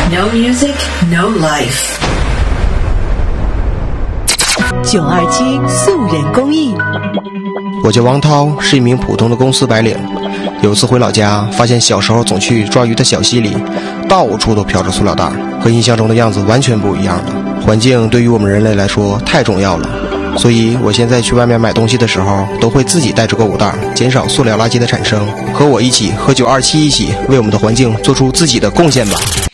No music, no life. 927素人公益。 我叫王涛，是一名普通的公司白领。有次回老家，发现小时候总去抓鱼的小溪里，到处都飘着塑料袋，和印象中的样子完全不一样了。环境对于我们人类来说太重要了，所以我现在去外面买东西的时候，都会自己带着购物袋，减少塑料垃圾的产生。和我一起，和927一起，为我们的环境做出自己的贡献吧。